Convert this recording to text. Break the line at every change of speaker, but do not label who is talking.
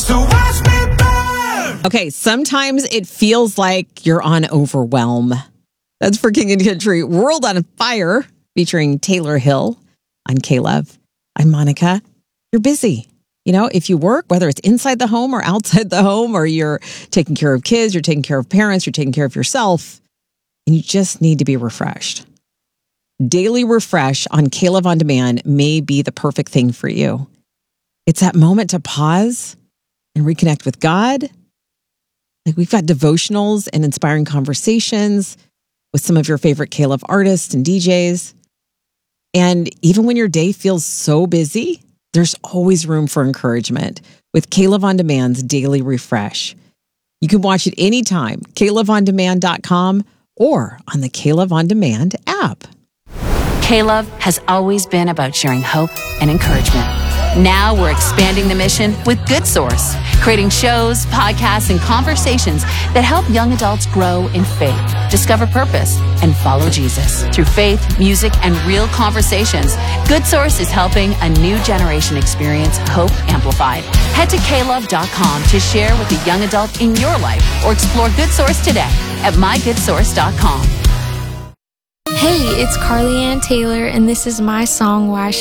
So watch me burn.
Okay, sometimes it feels like you're on overwhelm. That's for King and Country World on Fire, featuring Taylor Hill. I'm Caleb. I'm Monica. You're busy. You know, if you work, whether it's inside the home or outside the home, or you're taking care of kids, you're taking care of parents, you're taking care of yourself, and you just need to be refreshed. Daily Refresh on Caleb On Demand may be the perfect thing for you. It's that moment to pause and reconnect with God. Like, we've got devotionals and inspiring conversations with some of your favorite Caleb artists and DJs. And even when your day feels so busy, there's always room for encouragement with Caleb On Demand's Daily Refresh. You can watch it anytime, calebondemand.com or on the Caleb On Demand app.
Caleb has always been about sharing hope and encouragement. Now we're expanding the mission with Good Source, creating shows, podcasts, and conversations that help young adults grow in faith, discover purpose, and follow Jesus. Through faith, music, and real conversations, Good Source is helping a new generation experience hope amplified. Head to caleb.com to share with a young adult in your life or explore Good Source today at mygoodsource.com.
Hey, it's Carly Ann Taylor, and this is my song, Why